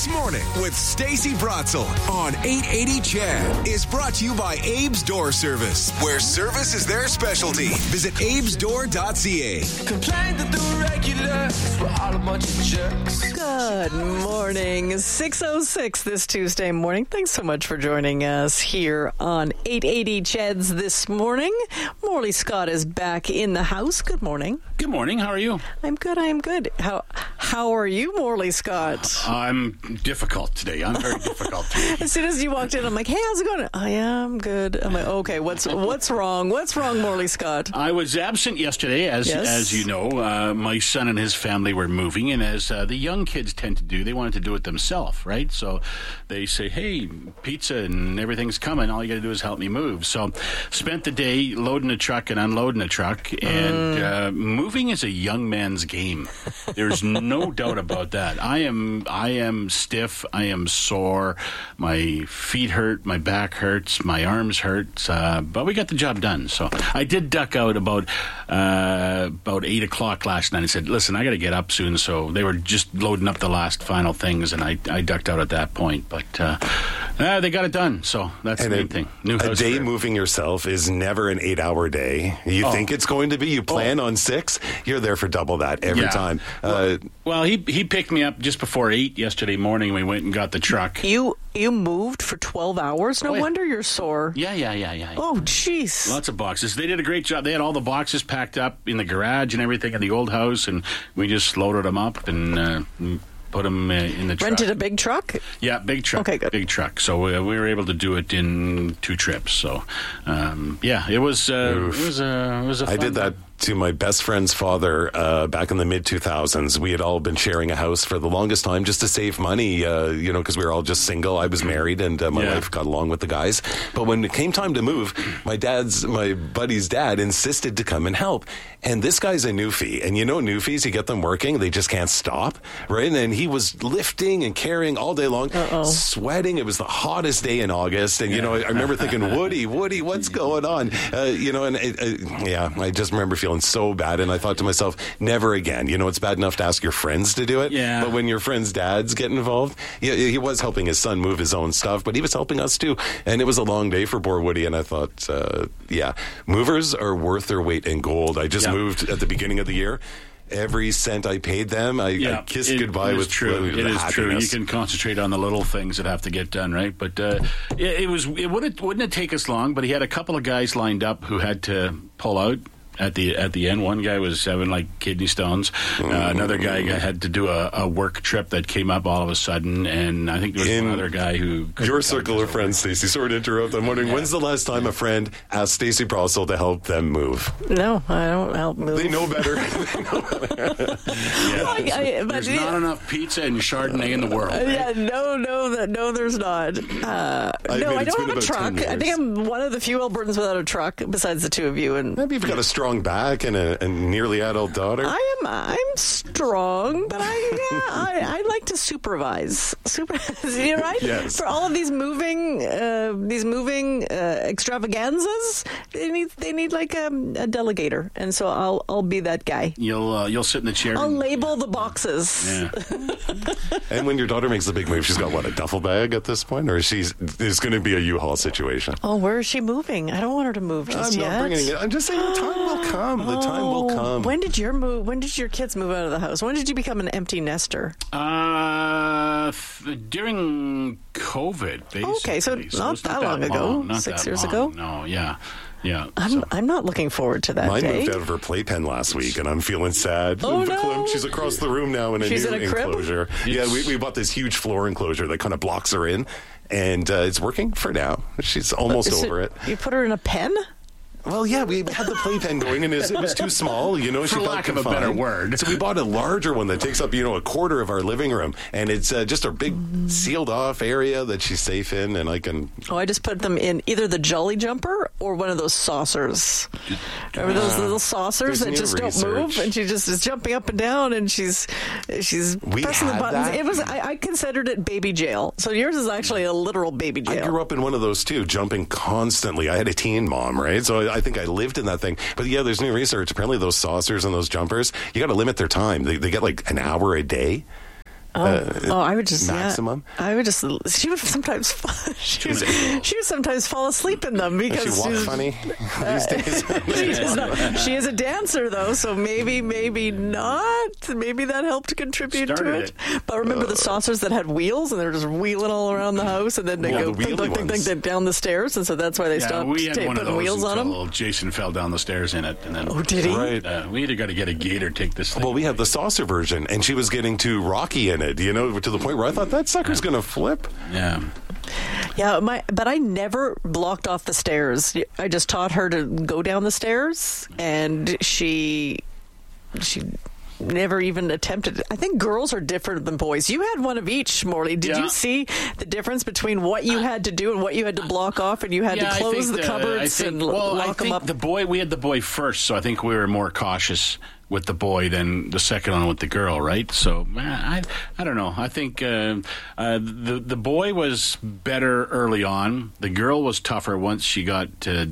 This Morning with Stacey Bratzel on 880 CHED is brought to you by Abe's Door Service, where service is their specialty. Visit abesdoor.ca. Complain that the regulars were all a bunch of jerks. Good morning. 6:06 this Tuesday morning. Thanks so much for joining us here on 880 CHED's This Morning. Morley Scott is back in the house. Good morning. Good morning. How are you? I'm good. How are you, Morley Scott? I'm difficult today. I'm very difficult today. As soon as you walked in, I'm like, hey, how's it going? I am good. I'm like, okay, what's wrong? What's wrong, Morley Scott? I was absent yesterday, as you know. My son and his family were moving, and as the young kids tend to do, they wanted to do it themselves, right? So they say, hey, pizza and everything's coming. All you got to do is help me move. So spent the day loading a truck and unloading a truck, and moving is a young man's game. There's no doubt about that. I am stiff. I am sore. My feet hurt. My back hurts. My arms hurt. But we got the job done. So I did duck out about 8 o'clock last night and said, listen, I got to get up soon. So they were just loading up the last final things, and I ducked out at that point. But they got it done. So that's the main thing. A day moving yourself is never an 8-hour day. You think it's going to be. You plan on 6. You're there for double that every time. Well, he picked me up just before 8 yesterday morning. We went and got the truck. You moved for 12 hours? No wonder you're sore. Yeah. Oh, jeez. Lots of boxes. They did a great job. They had all the boxes packed up in the garage and everything in the old house, and we just loaded them up and put them in the truck. Rented a big truck? Yeah, big truck. Okay, good. Big truck. So we were able to do it in 2 trips. So, it was a fun I did that to my best friend's father back in the mid-2000s. We had all been sharing a house for the longest time just to save money, because we were all just single. I was married, and my wife got along with the guys. But when it came time to move, my buddy's dad insisted to come and help. And this guy's a newfie. And newfies, you get them working, they just can't stop, right? And he was lifting and carrying all day long, sweating. It was the hottest day in August. And, I remember thinking, Woody, what's going on? I just remember feeling so bad, and I thought to myself, never again. It's bad enough to ask your friends to do it, but when your friends' dads get involved, he was helping his son move his own stuff, but he was helping us too, and it was a long day for poor Woody, and I thought, movers are worth their weight in gold. I just moved at the beginning of the year. Every cent I paid them, I kissed goodbye with true. It is happiness. true. You can concentrate on the little things that have to get done, right? But it wouldn't take us long. But he had a couple of guys lined up who had to pull out at the end. One guy was having kidney stones. Another guy had to do a work trip that came up all of a sudden, and I think there was another guy who... Your circle of friends, Stacey, sorry to interrupt. I'm wondering, when's the last time a friend asked Stacey Bratzel to help them move? No, I don't help move. They know better. There's not enough pizza and Chardonnay in the world. Right? No, there's not. I don't have a truck. I think I'm one of the few Albertans without a truck, besides the two of you. And maybe you've got a strong back and a nearly adult daughter. I'm strong, but I like to supervise. You're right. Yes. For all of these moving extravaganzas, they need like a delegator, and so I'll be that guy. You'll sit in the chair. I'll label the boxes. Yeah. And when your daughter makes the big move, she's got a duffel bag at this point, or there's going to be a U-Haul situation? Oh, where is she moving? I don't want her to move just yet. I'm not bringing it. I'm just saying the time will come. The time will come. When did your kids move out of the house? When did you become an empty nester? During COVID, basically. Okay, so not that long ago. 6 years ago? No, yeah. Yeah, I'm not looking forward to that Mine day. moved out of her playpen last week, and I'm feeling sad. Oh, no. She's across the room now in a new enclosure. Yeah, we bought this huge floor enclosure that kind of blocks her in, and it's working for now. She's almost over it. You put her in a pen? Well, yeah, we had the playpen going, and it was too small, you know. For lack of a better word. So we bought a larger one that takes up, a quarter of our living room, and it's just a big sealed-off area that she's safe in, and I can... Oh, I just put them in either the Jolly Jumper or one of those saucers. Remember those little saucers that just don't move, and she just is jumping up and down, and she's pressing the buttons. That? It was I considered it baby jail. So yours is actually a literal baby jail. I grew up in one of those too, jumping constantly. I had a teen mom, right? So I think I lived in that thing. But yeah, there's new research. Apparently those saucers and those jumpers, you got to limit their time. They get like an hour a day. I would just maximum. Yeah, I would just. She would sometimes. She would sometimes fall asleep in them because she walks funny these days. She is a dancer though, so maybe not. Maybe that helped contribute to it. But remember the saucers that had wheels and they're just wheeling all around the house, and then they go ding down the stairs, and so that's why they stopped putting wheels on them. Jason fell down the stairs in it, and then did he? Right. We either got to get a gate or take this thing. Well, we have the saucer version, and she was getting too rocky in it. To the point where I thought that sucker's going to flip. Yeah. Yeah, but I never blocked off the stairs. I just taught her to go down the stairs, and she never even attempted. I think girls are different than boys. You had one of each, Morley. Did you see the difference between what you had to do and what you had to block off, and you had to close the cupboards and lock them up? We had the boy first, so I think we were more cautious with the boy than the second one with the girl, right? So I don't know. I think the boy was better early on. The girl was tougher once she got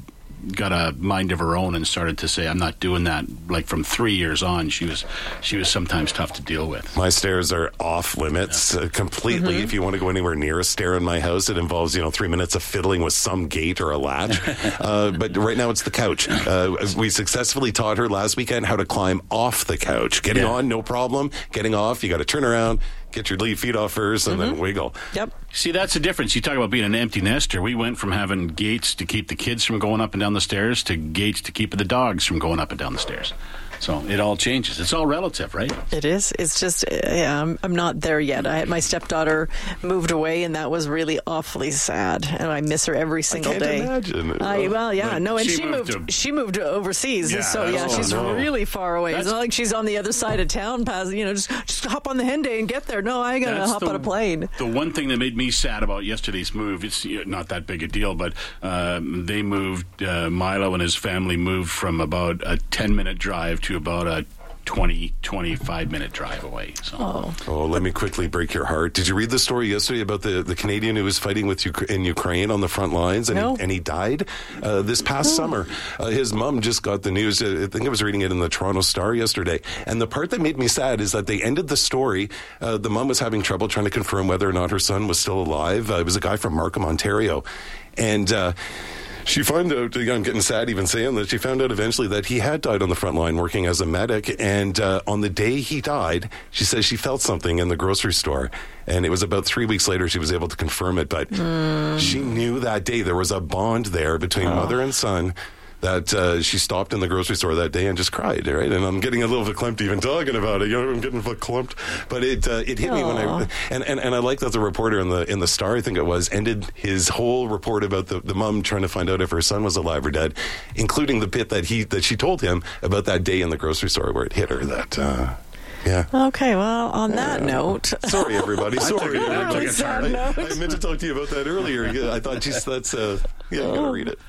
a mind of her own and started to say, I'm not doing that. Like from 3 years on, she was sometimes tough to deal with. My stairs are off limits completely. If you want to go anywhere near a stair in my house, it involves 3 minutes of fiddling with some gate or a latch. But right now it's the couch. We successfully taught her last weekend how to climb off the couch. Getting on, no problem. Getting off, you got to turn around, get your feet off first, and then wiggle. Yep. See, that's the difference. You talk about being an empty nester. We went from having gates to keep the kids from going up and down the stairs to gates to keep the dogs from going up and down the stairs. So it all changes. It's all relative, right? It is. It's just, I'm not there yet. My stepdaughter moved away, and that was really awfully sad. And I miss her every single day. I can't imagine. And she moved overseas. She's really far away. It's not like she's on the other side of town. Just hop on the Henday and get there. No, I got to hop on a plane. The one thing that made me sad about yesterday's move, it's not that big a deal, but they moved, Milo and his family moved from about a 10-minute drive to about a 25-minute drive away. So. Oh, let me quickly break your heart. Did you read the story yesterday about the Canadian who was fighting in Ukraine on the front lines, and he died this past summer? His mom just got the news. I think I was reading it in the Toronto Star yesterday. And the part that made me sad is that they ended the story. The mom was having trouble trying to confirm whether or not her son was still alive. It was a guy from Markham, Ontario. And she found out, I'm getting sad even saying that, she found out eventually that he had died on the front line working as a medic. And on the day he died, she says she felt something in the grocery store. And it was about 3 weeks later she was able to confirm it. But she knew that day there was a bond there between mother and son, that she stopped in the grocery store that day and just cried, right? And I'm getting a little bit clumped even talking about it. I'm getting clumped. But it hit me when I like that the reporter in the Star, I think it was, ended his whole report about the mom trying to find out if her son was alive or dead, including the bit that she told him about that day in the grocery store where it hit her that... Yeah. Okay, well, on that note... Sorry, everybody. Sorry. I meant to talk to you about that earlier. I thought, geez, that's... you got to read it.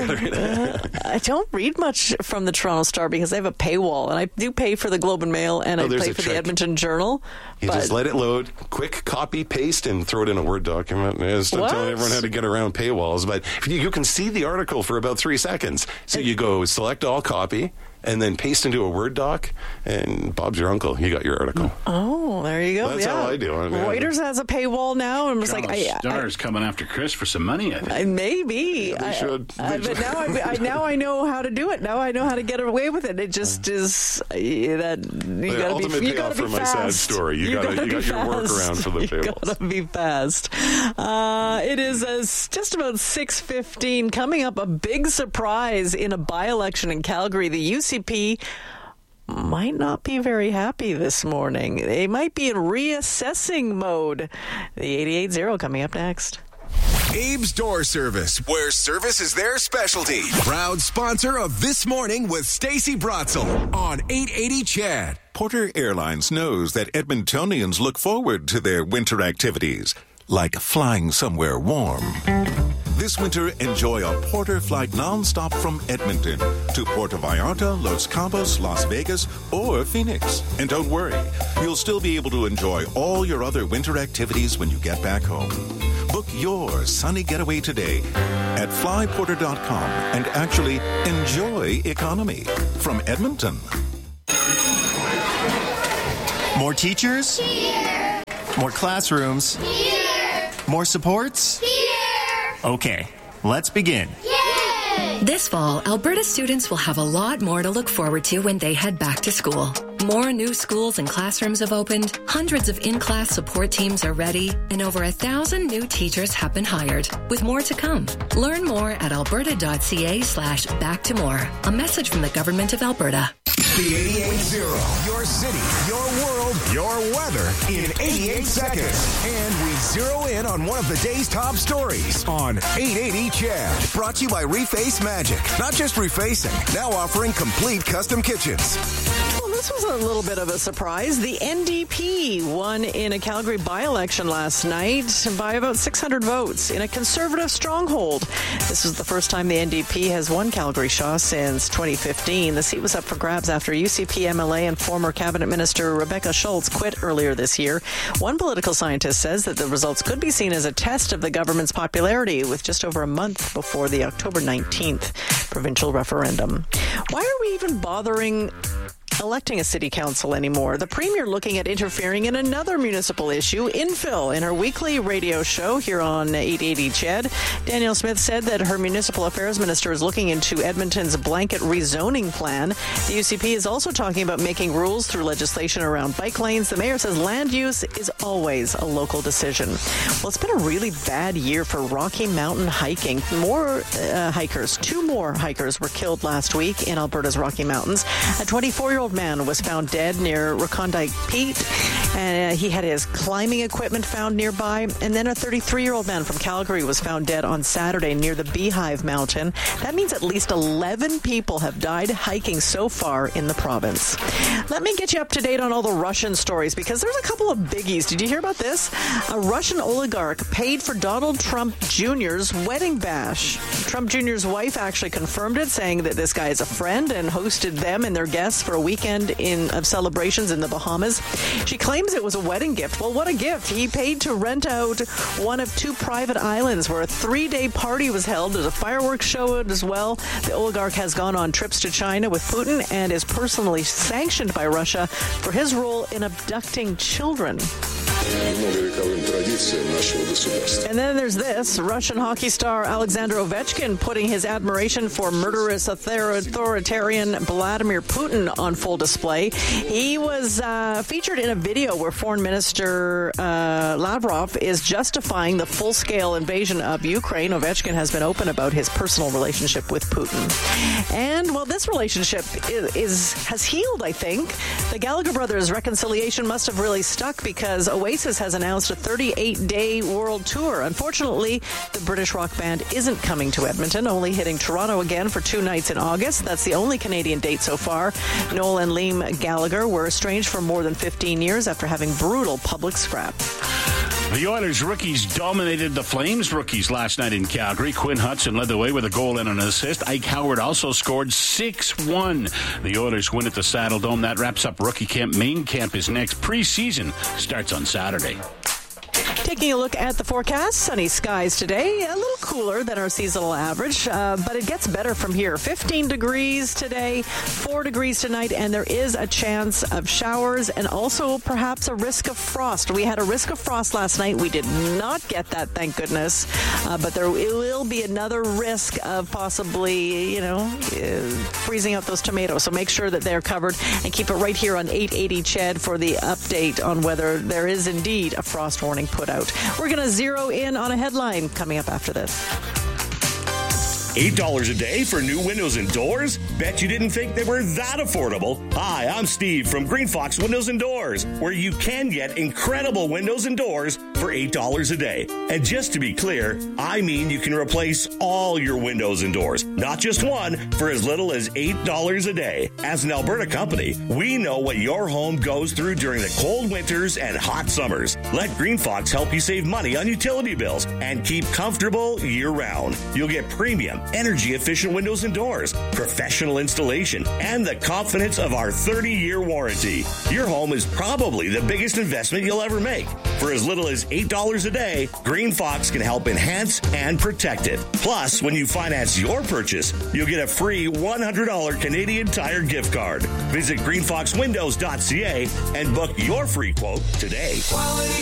I don't read much from the Toronto Star because they have a paywall, and I do pay for the Globe and Mail, and I pay for the Edmonton Journal. You just let it load, quick copy, paste, and throw it in a Word document. Stop telling everyone how to get around paywalls, but you can see the article for about 3 seconds. So you go select all, copy, and then paste into a Word doc, and Bob's your uncle. You got your article. Oh, there you go. That's how I do it. Reuters has a paywall now, and I'm just Star's coming after Chris for some money, I think. Maybe. Yeah, they should. But now I know how to do it. Now I know how to get away with it. It just is that you got to be fast. Ultimate payoff for my sad story. You got your workaround for the paywalls. You got to be fast. It is just about 6:15. Coming up, a big surprise in a by-election in Calgary. The UCP might not be very happy this morning. They might be in reassessing mode. The 88.0 coming up next. Abe's Door Service, where service is their specialty. Proud sponsor of This Morning with Stacey Bratzel on 880 CHED. Porter Airlines knows that Edmontonians look forward to their winter activities, like flying somewhere warm. This winter, enjoy a Porter flight nonstop from Edmonton to Puerto Vallarta, Los Cabos, Las Vegas, or Phoenix. And don't worry, you'll still be able to enjoy all your other winter activities when you get back home. Book your sunny getaway today at flyporter.com and actually enjoy economy from Edmonton. More teachers? Here. More classrooms? Here! More supports? Here! Okay, let's begin. Yay! This fall, Alberta students will have a lot more to look forward to when they head back to school. More new schools and classrooms have opened, hundreds of in-class support teams are ready, and over 1,000 new teachers have been hired, with more to come. Learn more at alberta.ca/back-to-more. A message from the Government of Alberta. The 88.0, your city, your world, your weather in 88 seconds. And we zero in on one of the day's top stories on 880 Chad. Brought to you by Reface Magic. Not just refacing, now offering complete custom kitchens. Well, this was a little bit of a surprise. The NDP won in a Calgary by-election last night by about 600 votes in a conservative stronghold. This was the first time the NDP has won Calgary Shaw since 2015. The seat was up for grabs after UCP MLA and former cabinet minister Rebecca Schultz quit earlier this year. One political scientist says that the results could be seen as a test of the government's popularity with just over a month before the October 19th provincial referendum. Why are we even bothering electing a city council anymore? The Premier looking at interfering in another municipal issue, infill. In her weekly radio show here on 880 Ched, Danielle Smith said that her municipal affairs minister is looking into Edmonton's blanket rezoning plan. The UCP is also talking about making rules through legislation around bike lanes. The mayor says land use is always a local decision. Well, it's been a really bad year for Rocky Mountain hiking. Two more hikers were killed last week in Alberta's Rocky Mountains. A 24-year-old man was found dead near Recondite Peak, and he had his climbing equipment found nearby. And then a 33-year-old man from Calgary was found dead on Saturday near the Beehive Mountain. That means at least 11 people have died hiking so far in the province. Let me get you up to date on all the Russian stories, because there's a couple of biggies. Did you hear about this? A Russian oligarch paid for Donald Trump Jr.'s wedding bash. Trump Jr.'s wife actually confirmed it, saying that this guy is a friend and hosted them and their guests for a weekend of celebrations in the Bahamas. She claims it was a wedding gift. Well, what a gift. He paid to rent out one of two private islands where a 3-day party was held. There's a fireworks show as well. The oligarch has gone on trips to China with Putin and is personally sanctioned by Russia for his role in abducting children. And then there's this. Russian hockey star Alexander Ovechkin putting his admiration for murderous authoritarian Vladimir Putin on full display. He was featured in a video where Foreign Minister Lavrov is justifying the full-scale invasion of Ukraine. Ovechkin has been open about his personal relationship with Putin. And, well, this relationship has healed, I think. The Gallagher brothers' reconciliation must have really stuck, because Oasis has announced a 38-day world tour. Unfortunately, the British rock band isn't coming to Edmonton, only hitting Toronto again for 2 nights in August. That's the only Canadian date so far. Noel and Liam Gallagher were estranged for more than 15 years after having brutal public scrap. The Oilers rookies dominated the Flames rookies last night in Calgary. Quinn Hudson led the way with a goal and an assist. Ike Howard also scored 6-1. The Oilers win at the Saddle Dome. That wraps up rookie camp. Main camp is next. Preseason starts on Saturday. Taking a look at the forecast, sunny skies today, a little cooler than our seasonal average, but it gets better from here. 15 degrees today, 4 degrees tonight, and there is a chance of showers and also perhaps a risk of frost. We had a risk of frost last night. We did not get that, thank goodness, but there will be another risk of possibly, freezing out those tomatoes. So make sure that they're covered, and keep it right here on 880 Ched for the update on whether there is indeed a frost warning put out. We're going to zero in on a headline coming up after this. $8 a day for new windows and doors? Bet you didn't think they were that affordable. Hi, I'm Steve from Green Fox Windows and Doors, where you can get incredible windows and doors for $8 a day. And just to be clear, I mean you can replace all your windows and doors, not just one, for as little as $8 a day. As an Alberta company, we know what your home goes through during the cold winters and hot summers. Let Green Fox help you save money on utility bills and keep comfortable year-round. You'll get premium, energy-efficient windows and doors, professional installation, and the confidence of our 30-year warranty. Your home is probably the biggest investment you'll ever make. For as little as $8 a day, Green Fox can help enhance and protect it. Plus, when you finance your purchase, you'll get a free $100 Canadian Tire gift card. Visit greenfoxwindows.ca and book your free quote today.